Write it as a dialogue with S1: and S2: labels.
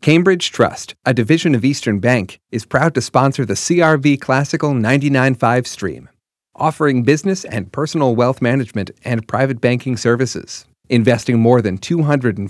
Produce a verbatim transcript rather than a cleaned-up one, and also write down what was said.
S1: Cambridge Trust, a division of Eastern Bank, is proud to sponsor the C R V Classical ninety-nine point five stream, offering business and personal wealth management and private banking services. Investing more than two hundred